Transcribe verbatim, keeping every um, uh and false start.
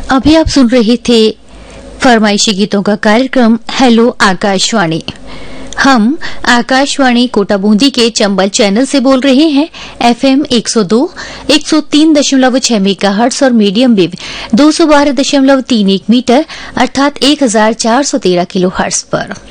अभी आप सुन रहे थे फरमाइशी गीतों का कार्यक्रम हेलो आकाशवाणी। हम आकाशवाणी कोटा बूंदी के चंबल चैनल से बोल रहे हैं। एफएम एक सौ दो, एक सौ तीन दशमलव छह मेगाहर्ट्ज और मीडियम वेव दो सौ बारह दशमलव तीन एक मीटर अर्थात एक हजार चार सौ तेरह किलो हर्ट्ज पर।